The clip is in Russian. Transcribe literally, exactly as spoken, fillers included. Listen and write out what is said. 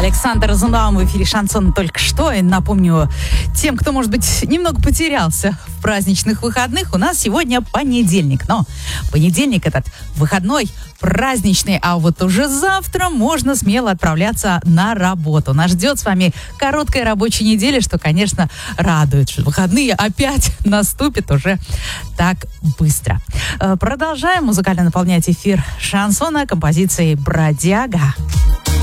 Александр Розенбаум в эфире «Шансон» только что. И напомню тем, кто, может быть, немного потерялся в праздничных выходных, у нас сегодня понедельник. Но понедельник этот выходной, праздничный, а вот уже завтра можно смело отправляться на работу. Нас ждет с вами короткая рабочая неделя, что, конечно, радует, что выходные опять наступят уже так быстро. Продолжаем музыкально наполнять эфир шансона композицией «Бродяга».